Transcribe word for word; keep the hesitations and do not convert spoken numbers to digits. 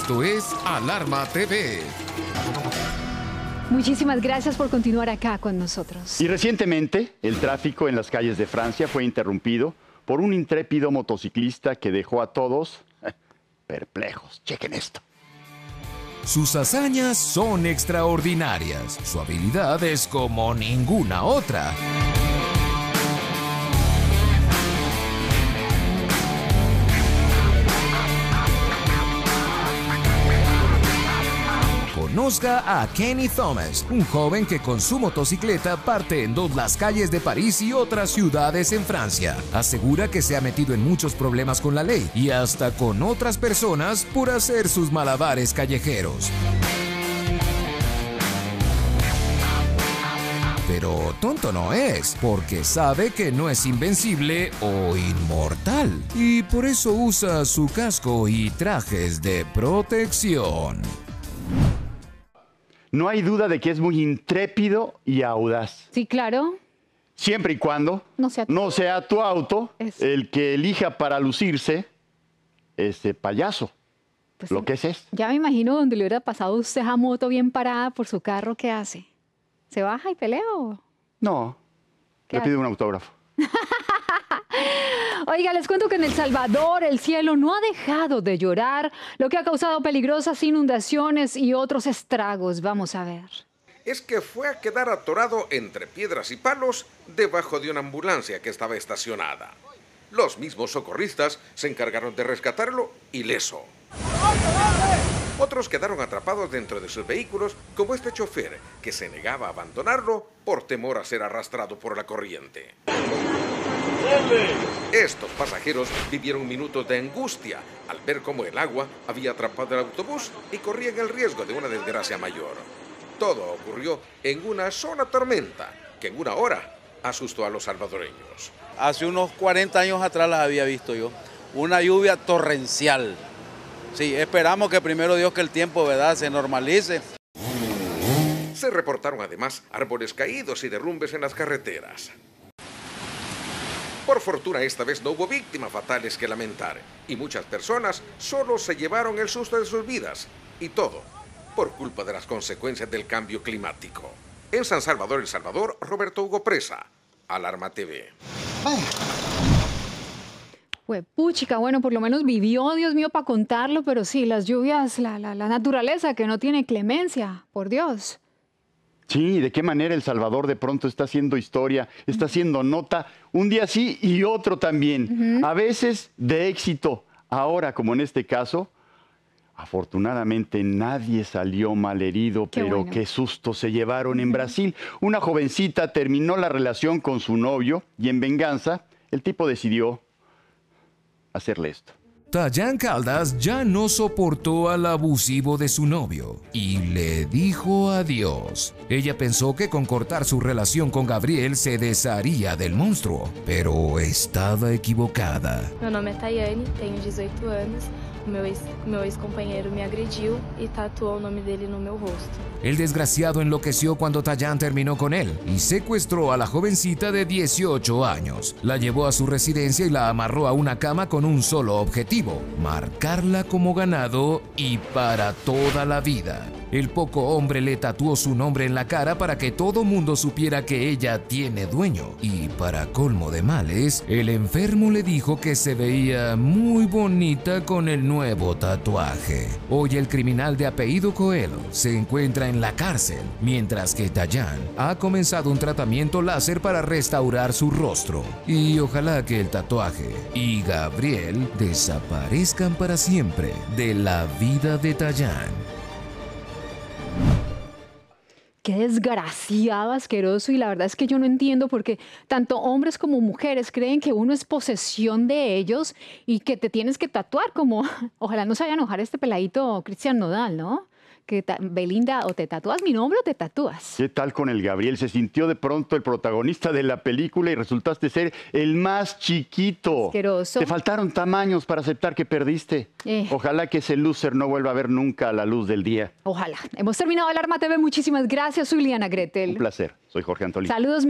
Esto es Alarma T V. Muchísimas gracias por continuar acá con nosotros. Y recientemente, el tráfico en las calles de Francia fue interrumpido por un intrépido motociclista que dejó a todos eh, perplejos. Chequen esto. Sus hazañas son extraordinarias. Su habilidad es como ninguna otra. Conozca a Kenny Thomas, un joven que con su motocicleta parte en dos las calles de París y otras ciudades en Francia. Asegura que se ha metido en muchos problemas con la ley y hasta con otras personas por hacer sus malabares callejeros. Pero tonto no es, porque sabe que no es invencible o inmortal. Y por eso usa su casco y trajes de protección. No hay duda de que es muy intrépido y audaz. Sí, claro. Siempre y cuando no sea tu, no sea tu auto es... el que elija para lucirse este payaso. Pues lo sí. que es esto. Ya me imagino donde le hubiera pasado usted a moto bien parada por su carro, ¿qué hace? ¿Se baja y pelea o...? No, le pido un autógrafo. Oiga, les cuento que en El Salvador el cielo no ha dejado de llorar, lo que ha causado peligrosas inundaciones y otros estragos. Vamos a ver. Es que fue a quedar atorado entre piedras y palos debajo de una ambulancia que estaba estacionada. Los mismos socorristas se encargaron de rescatarlo ileso. Otros quedaron atrapados dentro de sus vehículos, como este chofer, que se negaba a abandonarlo por temor a ser arrastrado por la corriente. Estos pasajeros vivieron minutos de angustia al ver cómo el agua había atrapado el autobús y corrían el riesgo de una desgracia mayor. Todo ocurrió en una sola tormenta que en una hora asustó a los salvadoreños. Hace unos cuarenta años atrás las había visto yo, una lluvia torrencial. Sí, esperamos que primero Dios que el tiempo, ¿verdad?, se normalice. Se reportaron además árboles caídos y derrumbes en las carreteras. Por fortuna esta vez no hubo víctimas fatales que lamentar y muchas personas solo se llevaron el susto de sus vidas y todo por culpa de las consecuencias del cambio climático. En San Salvador, El Salvador, Roberto Hugo Presa, Alarma T V. Puchica, bueno, por lo menos vivió, Dios mío, para contarlo, pero sí, las lluvias, la, la, la naturaleza que no tiene clemencia, por Dios. Sí, ¿de qué manera El Salvador de pronto está haciendo historia, está haciendo nota, un día sí y otro también? Uh-huh. A veces de éxito. Ahora, como en este caso, afortunadamente nadie salió malherido, qué pero bueno. Qué susto se llevaron uh-huh. en Brasil. Una jovencita terminó la relación con su novio y en venganza el tipo decidió hacerle esto. Tayan Caldas ya no soportó al abusivo de su novio y le dijo adiós. Ella pensó que con cortar su relación con Gabriel se desharía del monstruo, pero estaba equivocada. Meu nome é Tayane, tenho dezoito anos. Meu ex, meu ex-companheiro me agrediu y tatuó el nombre dele no meu rosto. El desgraciado enloqueció cuando Tayan terminó con él y secuestró a la jovencita de dieciocho años. La llevó a su residencia y la amarró a una cama con un solo objetivo: marcarla como ganado y para toda la vida. El poco hombre le tatuó su nombre en la cara para que todo mundo supiera que ella tiene dueño. Y para colmo de males, el enfermo le dijo que se veía muy bonita con el nuevo tatuaje. Hoy el criminal de apellido Coelho se encuentra en la cárcel, mientras que Tayan ha comenzado un tratamiento láser para restaurar su rostro. Y ojalá que el tatuaje y Gabriel desaparezcan para siempre de la vida de Tayan. Qué desgraciado, asqueroso, y la verdad es que yo no entiendo por qué tanto hombres como mujeres creen que uno es posesión de ellos y que te tienes que tatuar como... Ojalá no se vaya a enojar este peladito Cristian Nodal, ¿no? Que Belinda, o te tatúas mi nombre o te tatúas. ¿Qué tal con el Gabriel? Se sintió de pronto el protagonista de la película y resultaste ser el más chiquito. Asqueroso. Te faltaron tamaños para aceptar que perdiste. Eh. Ojalá que ese loser no vuelva a ver nunca la luz del día. Ojalá. Hemos terminado Alarma T V. Muchísimas gracias. Soy Liana Gretel. Un placer. Soy Jorge Antolín. Saludos.